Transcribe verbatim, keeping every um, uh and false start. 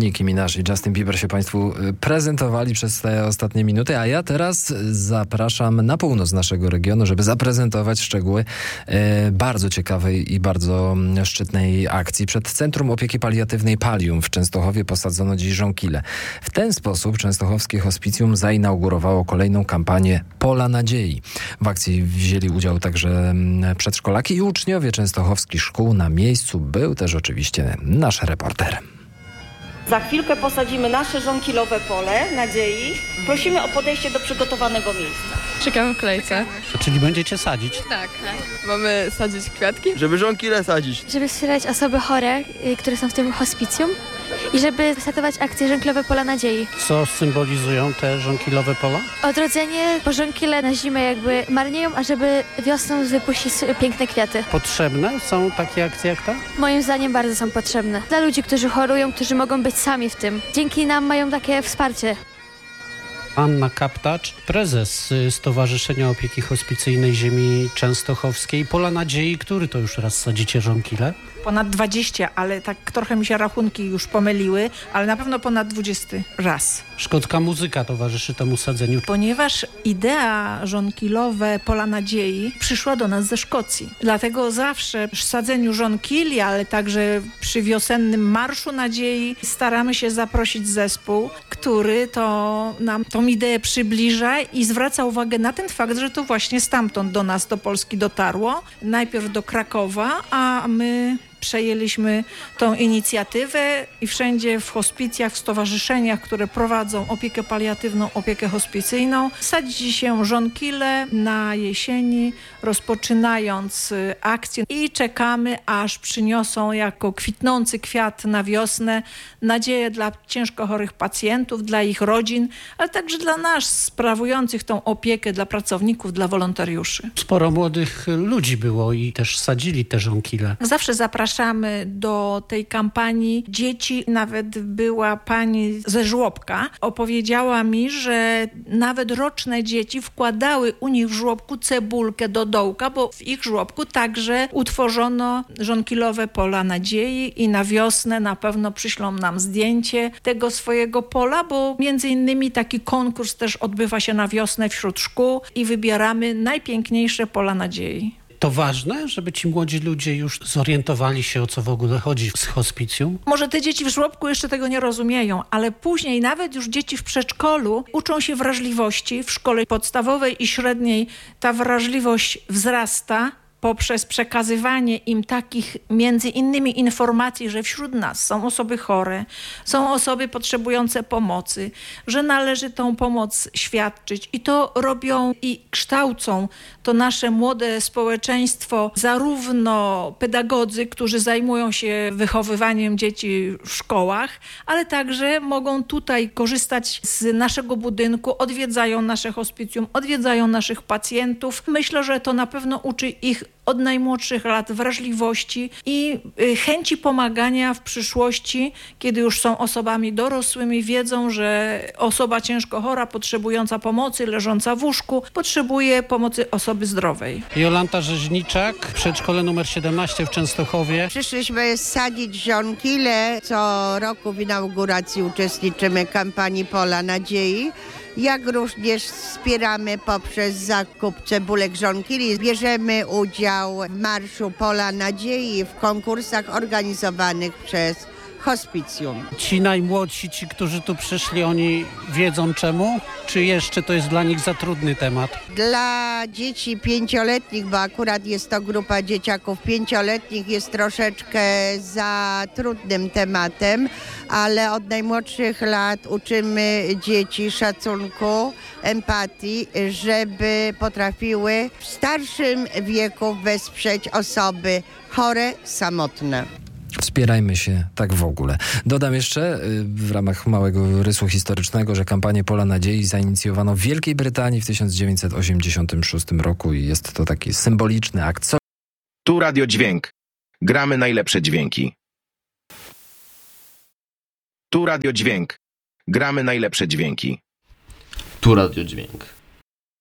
Nicki Minaj i Justin Bieber się Państwu prezentowali przez te ostatnie minuty, a ja teraz zapraszam na północ naszego regionu, żeby zaprezentować szczegóły e, bardzo ciekawej i bardzo szczytnej akcji. Przed Centrum Opieki Paliatywnej Palium w Częstochowie posadzono dziś żonkile. W ten sposób częstochowskie hospicjum zainaugurowało kolejną kampanię Pola Nadziei. W akcji wzięli udział także przedszkolaki i uczniowie częstochowskich szkół. Na miejscu był też oczywiście nasz reporter. Za chwilkę posadzimy nasze żonkilowe pole nadziei. Prosimy o podejście do przygotowanego miejsca. Czekamy w kolejce. Czyli będziecie sadzić? Tak. Mamy sadzić kwiatki? Żeby żonkile sadzić. Żeby wspierać osoby chore, y, które są w tym hospicjum i żeby startować akcję Żonkilowe Pola Nadziei. Co symbolizują te żonkilowe pola? Odrodzenie, bo żonkile na zimę jakby marnieją, a żeby wiosną wypuścić piękne kwiaty. Potrzebne są takie akcje jak ta? Moim zdaniem bardzo są potrzebne. Dla ludzi, którzy chorują, którzy mogą być sami w tym. Dzięki nam mają takie wsparcie. Anna Kaptacz, prezes Stowarzyszenia Opieki Hospicyjnej Ziemi Częstochowskiej. Pola Nadziei, który to już raz sadzicie żonkile? Ponad dwadzieścia, ale tak trochę mi się rachunki już pomyliły, ale na pewno ponad dwudziesty raz. Szkocka muzyka towarzyszy temu sadzeniu. Ponieważ idea żonkilowe Pola Nadziei przyszła do nas ze Szkocji. Dlatego zawsze przy sadzeniu żonkili, ale także przy wiosennym Marszu Nadziei staramy się zaprosić zespół, który to nam tą ideę przybliża i zwraca uwagę na ten fakt, że to właśnie stamtąd do nas, do Polski dotarło. Najpierw do Krakowa, a my przejęliśmy tą inicjatywę i wszędzie w hospicjach, w stowarzyszeniach, które prowadzą opiekę paliatywną, opiekę hospicyjną, sadzi się żonkile na jesieni, rozpoczynając akcję i czekamy, aż przyniosą jako kwitnący kwiat na wiosnę nadzieję dla ciężko chorych pacjentów, dla ich rodzin, ale także dla nas sprawujących tą opiekę, dla pracowników, dla wolontariuszy. Sporo młodych ludzi było i też sadzili te żonkile. Zawsze zapraszamy do tej kampanii dzieci. Nawet była pani ze żłobka. Opowiedziała mi, że nawet roczne dzieci wkładały u nich w żłobku cebulkę do dołka, bo w ich żłobku także utworzono żonkilowe Pola Nadziei i na wiosnę na pewno przyślą nam zdjęcie tego swojego pola, bo między innymi taki konkurs też odbywa się na wiosnę wśród szkół i wybieramy najpiękniejsze Pola Nadziei. To ważne, żeby ci młodzi ludzie już zorientowali się, o co w ogóle chodzi z hospicjum? Może te dzieci w żłobku jeszcze tego nie rozumieją, ale później nawet już dzieci w przedszkolu uczą się wrażliwości. W szkole podstawowej i średniej ta wrażliwość wzrasta poprzez przekazywanie im takich między innymi informacji, że wśród nas są osoby chore, są osoby potrzebujące pomocy, że należy tą pomoc świadczyć i to robią i kształcą to nasze młode społeczeństwo, zarówno pedagodzy, którzy zajmują się wychowywaniem dzieci w szkołach, ale także mogą tutaj korzystać z naszego budynku, odwiedzają nasze hospicjum, odwiedzają naszych pacjentów. Myślę, że to na pewno uczy ich od najmłodszych lat wrażliwości i chęci pomagania w przyszłości, kiedy już są osobami dorosłymi, wiedzą, że osoba ciężko chora, potrzebująca pomocy, leżąca w łóżku, potrzebuje pomocy osoby zdrowej. Jolanta Rzeźniczak, przedszkole numer siedemnaście w Częstochowie. Przyszliśmy sadzić żonkile. Co roku w inauguracji uczestniczymy kampanii Pola Nadziei. Jak również wspieramy poprzez zakup cebulek żonkili. Bierzemy udział w Marszu Pola Nadziei, w konkursach organizowanych przez hospicjum. Ci najmłodsi, ci, którzy tu przyszli, oni wiedzą czemu? Czy jeszcze to jest dla nich za trudny temat? Dla dzieci pięcioletnich, bo akurat jest to grupa dzieciaków pięcioletnich, jest troszeczkę za trudnym tematem, ale od najmłodszych lat uczymy dzieci szacunku, empatii, żeby potrafiły w starszym wieku wesprzeć osoby chore, samotne. Wspierajmy się tak w ogóle. Dodam jeszcze w ramach małego rysu historycznego, że kampanię Pola Nadziei zainicjowano w Wielkiej Brytanii w tysiąc dziewięćset osiemdziesiątym szóstym roku i jest to taki symboliczny akt. Tu Radio Dźwięk. Gramy najlepsze dźwięki. Tu Radio Dźwięk. Gramy najlepsze dźwięki. Tu Radio Dźwięk.